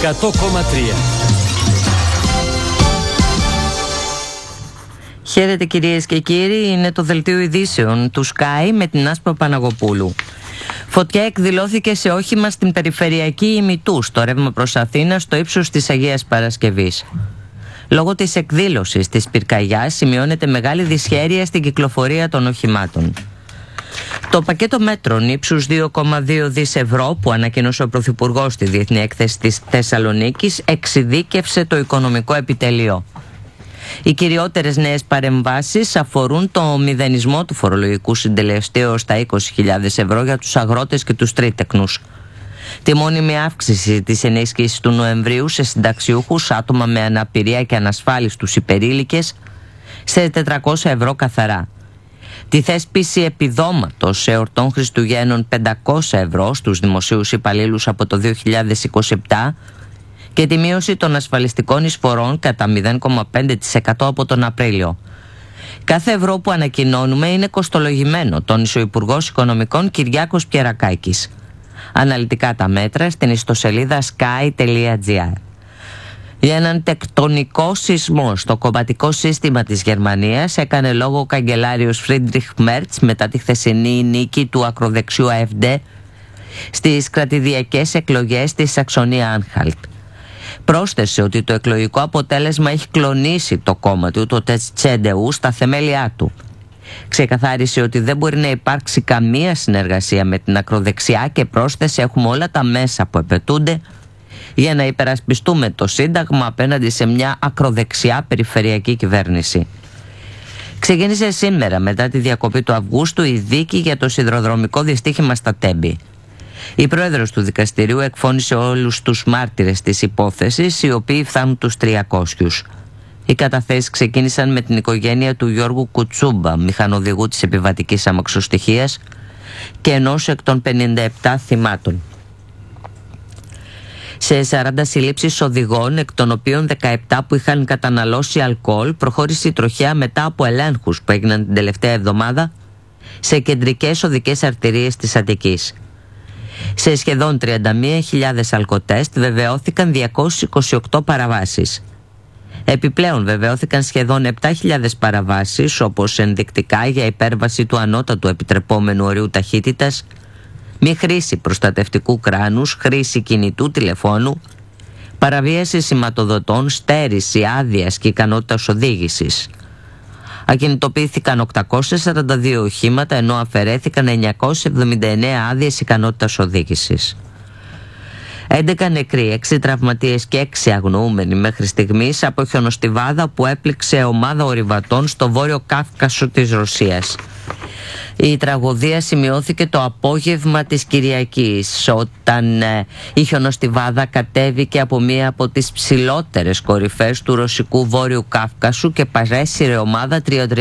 100,3. Χαίρετε κυρίες και κύριοι, είναι το δελτίο ειδήσεων του Sky με την Άσπα Παναγοπούλου. Φωτιά εκδηλώθηκε σε όχημα στην περιφερειακή Ημιτού, στο ρεύμα προς Αθήνα, στο ύψος της Αγίας Παρασκευής. Λόγω της εκδήλωσης της πυρκαγιάς σημειώνεται μεγάλη δυσχέρεια στην κυκλοφορία των οχημάτων. Το πακέτο μέτρων ύψους 2,2 δις ευρώ που ανακοίνωσε ο Πρωθυπουργός στη Διεθνή Έκθεση της Θεσσαλονίκης εξειδίκευσε το οικονομικό επιτελείο. Οι κυριότερες νέες παρεμβάσεις αφορούν το μηδενισμό του φορολογικού συντελεστή έως τα 20.000 ευρώ για τους αγρότες και τους τρίτεκνους. Τη μόνιμη αύξηση της ενίσχυσης του Νοεμβρίου σε συνταξιούχους, άτομα με αναπηρία και ανασφάλιστους υπερήλικες σε 400 ευρώ καθαρά. Τη θέσπιση επιδόματος εορτών Χριστουγέννων 500 ευρώ στους δημοσίους υπαλλήλους από το 2027 και τη μείωση των ασφαλιστικών εισφορών κατά 0,5% από τον Απρίλιο. Κάθε ευρώ που ανακοινώνουμε είναι κοστολογημένο, τόνισε ο Υπουργός Οικονομικών Κυριάκος Πιερακάκης. Αναλυτικά τα μέτρα στην ιστοσελίδα sky.gr. Για έναν τεκτονικό σεισμό στο κομματικό σύστημα της Γερμανίας έκανε λόγο ο καγκελάριος Φρίντριχ Μέρτς μετά τη χθεσινή νίκη του ακροδεξιού AfD στις κρατηδιακές εκλογές στη Σαξονία-Άνχαλτ. Πρόσθεσε ότι το εκλογικό αποτέλεσμα έχει κλονίσει το κόμμα του, το CDU, στα θεμέλια του. Ξεκαθάρισε ότι δεν μπορεί να υπάρξει καμία συνεργασία με την ακροδεξιά και πρόσθεσε: έχουμε όλα τα μέσα που απαιτούνται για να υπερασπιστούμε το Σύνταγμα απέναντι σε μια ακροδεξιά περιφερειακή κυβέρνηση. Ξεκίνησε σήμερα, μετά τη διακοπή του Αυγούστου, η δίκη για το σιδηροδρομικό δυστύχημα στα Τέμπη. Η πρόεδρος του δικαστηρίου εκφώνησε όλους τους μάρτυρες της υπόθεσης, οι οποίοι φτάνουν τους 300. Οι καταθέσεις ξεκίνησαν με την οικογένεια του Γιώργου Κουτσούμπα, μηχανοδηγού της επιβατικής αμαξοστοιχείας και ενός εκ των 57 θυμάτων. Σε 40 συλλήψεις οδηγών, εκ των οποίων 17 που είχαν καταναλώσει αλκοόλ, προχώρησε η τροχιά μετά από ελέγχους που έγιναν την τελευταία εβδομάδα σε κεντρικές οδικές αρτηρίες της Αττικής. Σε σχεδόν 31.000 αλκοτέστ βεβαιώθηκαν 228 παραβάσεις. Επιπλέον βεβαιώθηκαν σχεδόν 7.000 παραβάσεις, όπως ενδεικτικά για υπέρβαση του ανώτατου επιτρεπόμενου ορίου ταχύτητας, μη χρήση προστατευτικού κράνους, χρήση κινητού τηλεφώνου, παραβίαση σηματοδοτών, στέρηση άδειας και ικανότητας οδήγησης. Ακινητοποιήθηκαν 842 οχήματα, ενώ αφαιρέθηκαν 979 άδειες ικανότητας οδήγησης. 11 νεκροί, 6 τραυματίες και 6 αγνοούμενοι μέχρι στιγμής από χιονοστιβάδα που έπληξε ομάδα ορειβατών στο βόρειο Κάφκασο της Ρωσίας. Η τραγωδία σημειώθηκε το απόγευμα της Κυριακής, όταν η χιονοστιβάδα κατέβηκε από μία από τις ψηλότερες κορυφές του ρωσικού βόρειου Κάφκασου και παρέσυρε ομάδα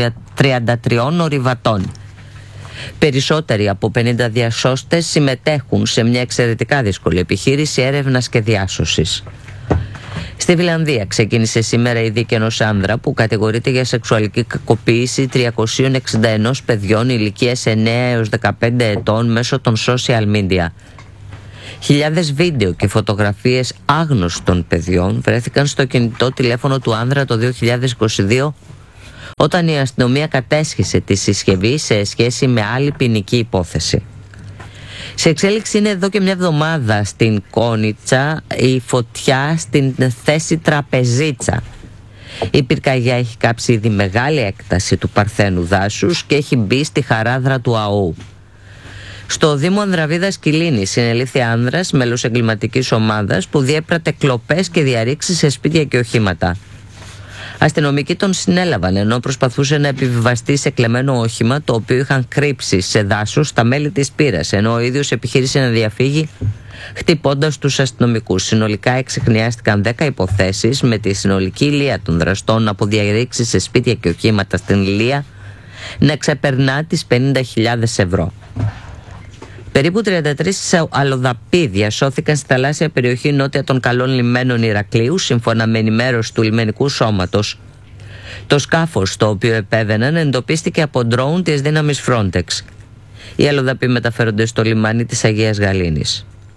33 ορειβατών. Περισσότεροι από 50 διασώστες συμμετέχουν σε μια εξαιρετικά δύσκολη επιχείρηση έρευνας και διάσωσης. Στη Φιλανδία ξεκίνησε σήμερα η δίκη ενός άνδρα που κατηγορείται για σεξουαλική κακοποίηση 361 παιδιών ηλικίας 9 έως 15 ετών μέσω των social media. Χιλιάδες βίντεο και φωτογραφίες άγνωστων παιδιών βρέθηκαν στο κινητό τηλέφωνο του άνδρα το 2022, όταν η αστυνομία κατέσχισε τη συσκευή σε σχέση με άλλη ποινική υπόθεση. Σε εξέλιξη είναι εδώ και μια εβδομάδα στην Κόνιτσα η φωτιά στην θέση Τραπεζίτσα. Η πυρκαγιά έχει κάψει ήδη μεγάλη έκταση του παρθένου δάσους και έχει μπει στη χαράδρα του ΑΟΥ. Στο Δήμο Ανδραβίδας Κιλίνης συνελήφθη άνδρας, μέλος εγκληματικής ομάδας, που διέπρατε κλοπές και διαρρήξεις σε σπίτια και οχήματα. Αστυνομικοί τον συνέλαβαν ενώ προσπαθούσε να επιβιβαστεί σε κλεμμένο όχημα, το οποίο είχαν κρύψει σε δάσος στα μέλη της πύρας, ενώ ο ίδιος επιχείρησε να διαφύγει χτυπώντας τους αστυνομικούς. Συνολικά εξεχνιάστηκαν 10 υποθέσεις, με τη συνολική ηλία των δραστών από διαρρήξεις σε σπίτια και οχήματα στην ηλία να ξεπερνά τις 50.000 ευρώ. Περίπου 33 αλλοδαποί διασώθηκαν στη θαλάσσια περιοχή νότια των καλών λιμένων Ηρακλείου, σύμφωνα με ενημέρωση του λιμενικού σώματος. Το σκάφος στο οποίο επέβαιναν εντοπίστηκε από ντρόουν της δύναμης Frontex. Οι αλλοδαποί μεταφέρονται στο λιμάνι της Αγίας Γαλήνης.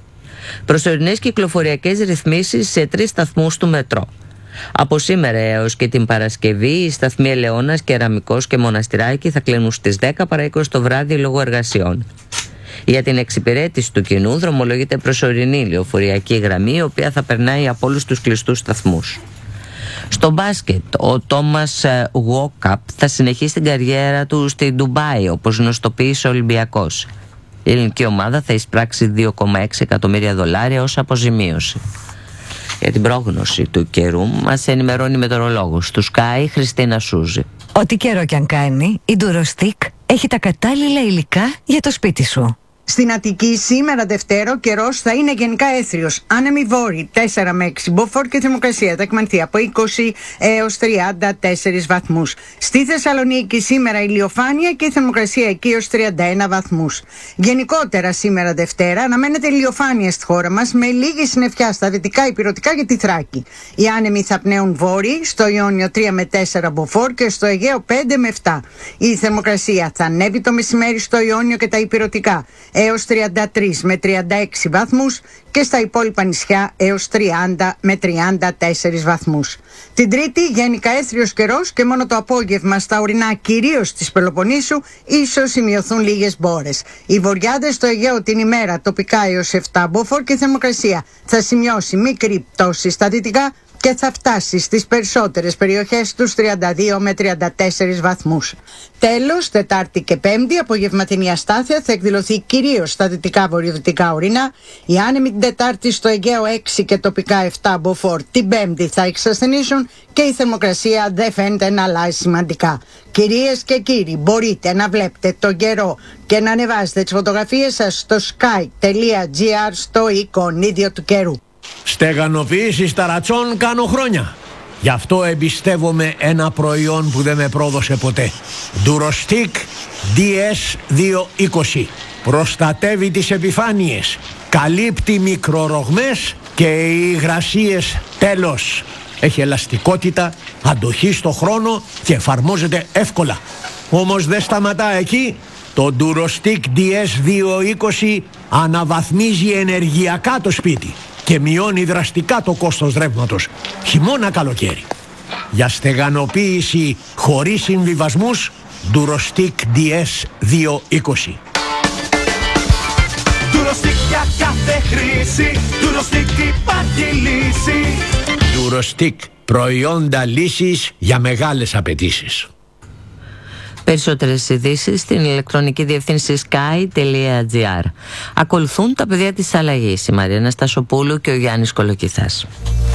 Προσωρινές κυκλοφοριακές ρυθμίσεις σε 3 σταθμούς του μετρό. Από σήμερα έως και την Παρασκευή, οι σταθμοί Ελαιώνας, Κεραμικός και Μοναστηράκη θα κλείνουν στις 10 παρά 20 το βράδυ λόγω εργασιών. Για την εξυπηρέτηση του κοινού δρομολογείται προσωρινή λεωφορειακή γραμμή, η οποία θα περνάει από όλους τους κλειστούς σταθμούς. Στο μπάσκετ, ο Τόμας Γουόκαπ θα συνεχίσει την καριέρα του στη Ντουμπάι, όπως γνωστοποίησε ο Ολυμπιακός. Η ελληνική ομάδα θα εισπράξει $2,6 εκατομμύρια ως αποζημίωση. Για την πρόγνωση του καιρού μας ενημερώνει η μετεωρολόγος του Sky, Χριστίνα Σούζη. Ό,τι καιρό κι αν κάνει, η Durostick έχει τα κατάλληλα υλικά για το σπίτι σου. Στην Αττική σήμερα Δευτέρα ο καιρός θα είναι γενικά έθριος. Άνεμοι βόρειοι 4 με 6 μποφόρ και θερμοκρασία θα εκμανθεί από 20 έως 34 βαθμούς. Στη Θεσσαλονίκη σήμερα ηλιοφάνεια και η θερμοκρασία εκεί έως 31 βαθμούς. Γενικότερα σήμερα Δευτέρα αναμένεται ηλιοφάνεια στη χώρα μας με λίγη συννεφιά στα δυτικά ηπειρωτικά και τη Θράκη. Οι άνεμοι θα πνέουν βόρειοι, στο Ιόνιο 3 με 4 μποφόρ και στο Αιγαίο 5 με 7. Η θερμοκρασία θα ανέβει το μεσημέρι στο Ιόνιο και τα ηπειρωτικά έως 33 με 36 βαθμούς και στα υπόλοιπα νησιά έως 30 με 34 βαθμούς. Την Τρίτη γενικά έθριος καιρός και μόνο το απόγευμα στα ορεινά κυρίως της Πελοποννήσου ίσως σημειωθούν λίγες μπόρες. Οι βορειάδες στο Αιγαίο την ημέρα τοπικά έως 7 μποφόρ και η θερμοκρασία θα σημειώσει μικρή πτώση στα δυτικά και θα φτάσει στις περισσότερες περιοχές τους 32 με 34 βαθμούς. Τέλος, Τετάρτη και Πέμπτη, απογευματινή αστάθεια θα εκδηλωθεί κυρίως στα δυτικά βορειοδυτικά ορεινά. Οι άνεμοι την Τετάρτη στο Αιγαίο 6 και τοπικά 7 μποφόρ την Πέμπτη θα εξασθενήσουν και η θερμοκρασία δεν φαίνεται να αλλάζει σημαντικά. Κυρίες και κύριοι, μπορείτε να βλέπετε τον καιρό και να ανεβάσετε τις φωτογραφίες σας στο sky.gr στο εικονίδιο του καιρού. Στεγανοποίηση ταρατσών κάνω χρόνια. Γι' αυτό εμπιστεύομαι ένα προϊόν που δεν με πρόδωσε ποτέ. Durostick DS220. Προστατεύει τις επιφάνειες, καλύπτει μικρορογμές και οι υγρασίες τέλος. Έχει ελαστικότητα, αντοχή στο χρόνο και εφαρμόζεται εύκολα. Όμως δεν σταματά εκεί. Το Durostick DS220 αναβαθμίζει ενεργειακά το σπίτι και μειώνει δραστικά το κόστος ρεύματος, χειμώνα καλοκαίρι. Για στεγανοποίηση χωρίς συμβιβασμούς, Durostick DS220. Durostick για κάθε χρήση, Durostick υπάρχει λύση. Durostick, προϊόντα λύσης για μεγάλες απαιτήσεις. Περισσότερες ειδήσεις στην ηλεκτρονική διευθύνση sky.gr. Ακολουθούν τα παιδιά της αλλαγής, η Μαριάννα Στασοπούλου και ο Γιάννης Κολοκυθάς.